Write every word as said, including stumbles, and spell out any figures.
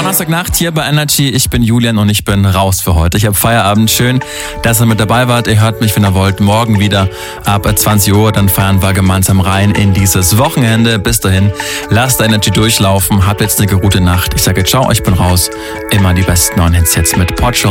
Donnerstagnacht hier bei Energy. Ich bin Julian und ich bin raus für heute. Ich habe Feierabend. Schön, dass ihr mit dabei wart. Ihr hört mich, wenn ihr wollt, morgen wieder ab zwanzig Uhr. Dann feiern wir gemeinsam rein in dieses Wochenende. Bis dahin, lasst Energy durchlaufen. Habt jetzt eine gute Nacht. Ich sage ciao, ich bin raus. Immer die besten neuen Hits jetzt mit Portugal.